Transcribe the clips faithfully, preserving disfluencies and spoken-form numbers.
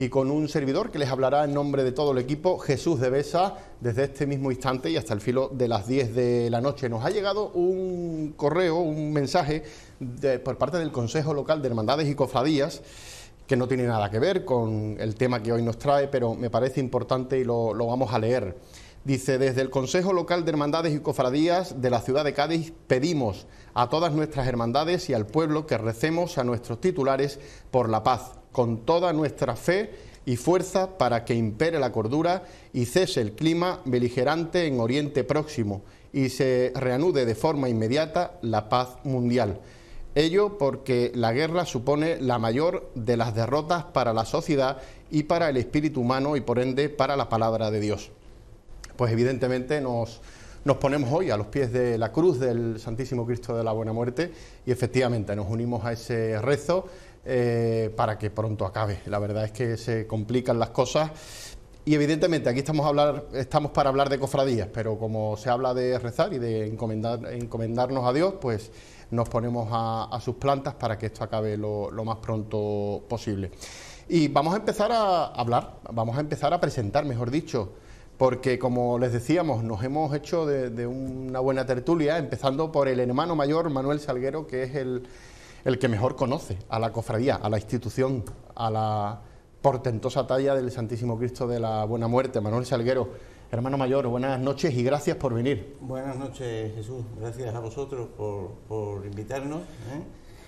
Y con un servidor que les hablará en nombre de todo el equipo, Jesús de Besa, desde este mismo instante y hasta el filo de las diez de la noche. Nos ha llegado un correo, un mensaje de, por parte del Consejo Local de Hermandades y Cofradías, que no tiene nada que ver con el tema que hoy nos trae, pero me parece importante y lo, lo vamos a leer. Dice: desde el Consejo Local de Hermandades y Cofradías de la ciudad de Cádiz pedimos a todas nuestras hermandades y al pueblo que recemos a nuestros titulares por la paz, con toda nuestra fe y fuerza para que impere la cordura y cese el clima beligerante en Oriente Próximo y se reanude de forma inmediata la paz mundial. Ello porque la guerra supone la mayor de las derrotas para la sociedad y para el espíritu humano y por ende para la palabra de Dios. Pues evidentemente nos, nos ponemos hoy a los pies de la cruz del Santísimo Cristo de la Buena Muerte y efectivamente nos unimos a ese rezo eh, para que pronto acabe. La verdad es que se complican las cosas y evidentemente aquí estamos, a hablar, estamos para hablar de cofradías, pero como se habla de rezar y de encomendar, encomendarnos a Dios, pues nos ponemos a, a sus plantas para que esto acabe lo, lo más pronto posible. Y vamos a empezar a hablar, vamos a empezar a presentar, mejor dicho, porque como les decíamos, nos hemos hecho de, de una buena tertulia, empezando por el hermano mayor Manuel Salguero, que es el, el que mejor conoce a la cofradía, a la institución, a la portentosa talla del Santísimo Cristo de la Buena Muerte. Manuel Salguero, hermano mayor, buenas noches y gracias por venir. Buenas noches, Jesús, gracias a vosotros por, por invitarnos, ¿eh?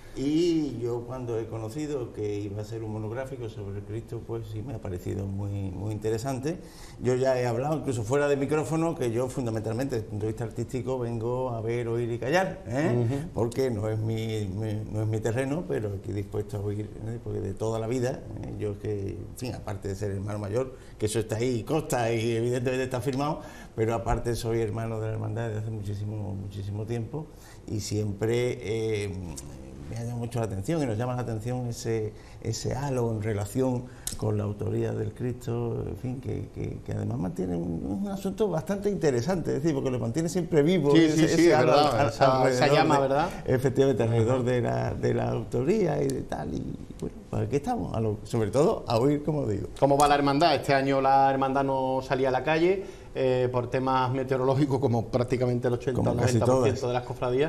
Y yo cuando he conocido que iba a ser un monográfico sobre Cristo, pues sí me ha parecido muy, muy interesante. Yo ya he hablado, incluso fuera de micrófono, que yo fundamentalmente desde el punto de vista artístico vengo a ver, oír y callar, ¿eh? Uh-huh. Porque no es mi, mi, no es mi terreno, pero aquí dispuesto a oír, ¿eh? Porque de toda la vida, ¿eh? Yo que, en fin, aparte de ser hermano mayor, que eso está ahí, consta y evidentemente está firmado, pero aparte soy hermano de la hermandad desde hace muchísimo, muchísimo tiempo y siempre... Eh, me llama mucho la atención y nos llama la atención ese, ese halo en relación con la autoría del Cristo, en fin, que, que, que además mantiene un, un asunto bastante interesante, es decir, porque lo mantiene siempre vivo. Sí, ese, sí, sí, ese halo verdad, al, esa, esa llama, de, ¿verdad? Efectivamente, alrededor de la, de la autoría y de tal, y bueno, pues aquí estamos, a lo, sobre todo a oír, como digo. ¿Cómo va la hermandad? Este año la hermandad no salía a la calle. Eh, por temas meteorológicos, como prácticamente el ochenta o noventa por ciento de las cofradías.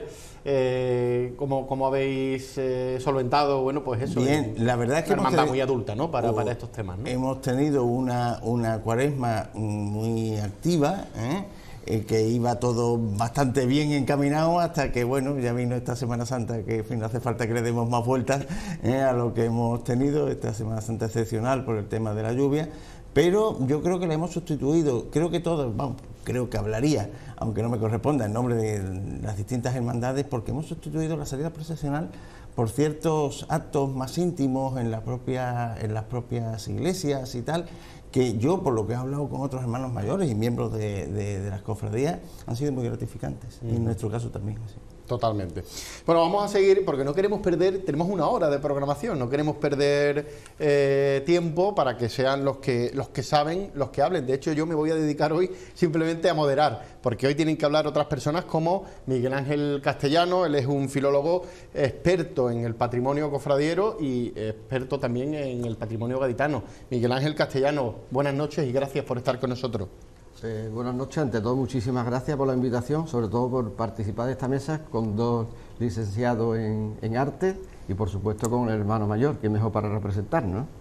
Eh, ¿cómo, ¿Cómo habéis eh, solventado? Bueno, pues eso. Bien, en, la verdad es que una hermandad muy adulta, ¿no? Para, para estos temas, ¿no? Hemos tenido una, una cuaresma muy activa, ¿eh? Eh, que iba todo bastante bien encaminado hasta que, bueno, ya vino esta Semana Santa, que en fin, no hace falta que le demos más vueltas ¿eh? a lo que hemos tenido, esta Semana Santa excepcional por el tema de la lluvia. Pero yo creo que la hemos sustituido, creo que todos, vamos, creo que hablaría, aunque no me corresponda, en nombre de las distintas hermandades, porque hemos sustituido la salida procesional por ciertos actos más íntimos en, la propia, en las propias iglesias y tal, que yo, por lo que he hablado con otros hermanos mayores y miembros de, de, de las cofradías, han sido muy gratificantes, uh-huh. Y en nuestro caso también, sí. Totalmente. Bueno, vamos a seguir porque no queremos perder, tenemos una hora de programación, no queremos perder eh, tiempo para que sean los que los que saben, los que hablen. De hecho, yo me voy a dedicar hoy simplemente a moderar, porque hoy tienen que hablar otras personas como Miguel Ángel Castellano. Él es un filólogo experto en el patrimonio cofradiero y experto también en el patrimonio gaditano. Miguel Ángel Castellano, buenas noches y gracias por estar con nosotros. Eh, buenas noches, ante todo muchísimas gracias por la invitación, sobre todo por participar de esta mesa con dos licenciados en, en arte y por supuesto con el hermano mayor, que es mejor para representarnos, ¿no?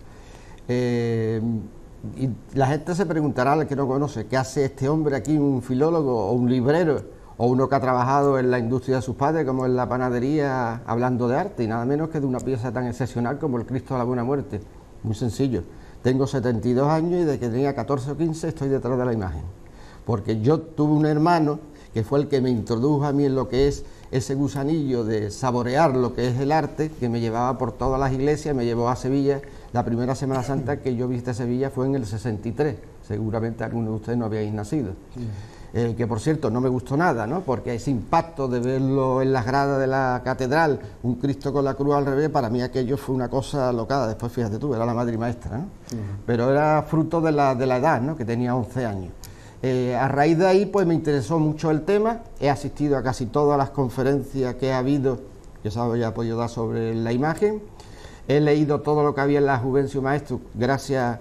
Eh, y la gente se preguntará, al que no conoce, ¿qué hace este hombre aquí, un filólogo o un librero o uno que ha trabajado en la industria de sus padres como en la panadería hablando de arte? Y nada menos que de una pieza tan excepcional como el Cristo de la Buena Muerte. Muy sencillo. Tengo setenta y dos años y desde que tenía catorce o quince estoy detrás de la imagen, porque yo tuve un hermano que fue el que me introdujo a mí en lo que es ese gusanillo de saborear lo que es el arte, que me llevaba por todas las iglesias, me llevó a Sevilla. La primera Semana Santa que yo visité Sevilla fue en el sesenta y tres, seguramente algunos de ustedes no habíais nacido. Sí. Eh, que por cierto no me gustó nada, ¿no? Porque ese impacto de verlo en las gradas de la catedral, un Cristo con la cruz al revés, para mí aquello fue una cosa locada. Después fíjate tú, era la madre y maestra, ¿no? Uh-huh. Pero era fruto de la, de la edad, ¿no? Que tenía once años. Eh, a raíz de ahí pues me interesó mucho el tema, he asistido a casi todas las conferencias que ha habido, que se había podido dar sobre la imagen, he leído todo lo que había en la Juvencio Maestro, gracias